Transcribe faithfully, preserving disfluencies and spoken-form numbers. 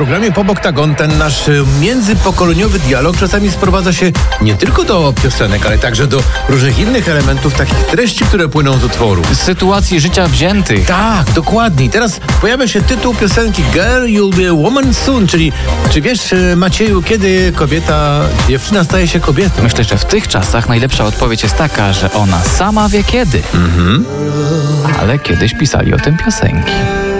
programie Pop Oktagon ten nasz międzypokoleniowy dialog czasami sprowadza się nie tylko do piosenek, ale także do różnych innych elementów, takich treści, które płyną z utworu. Z sytuacji życia wziętych. Tak, dokładnie. Teraz pojawia się tytuł piosenki Girl, You'll Be a Woman Soon, czyli czy wiesz, Macieju, kiedy kobieta, dziewczyna staje się kobietą? Myślę, że w tych czasach najlepsza odpowiedź jest taka, że ona sama wie kiedy. Mhm. Ale kiedyś pisali o tym piosenki.